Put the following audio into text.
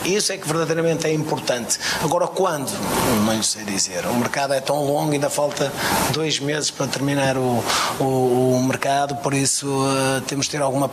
Isso é que verdadeiramente é importante. Agora, quando? Não lhe sei dizer. O mercado é tão longo, ainda falta 2 meses para terminar o mercado, por isso temos de ter alguma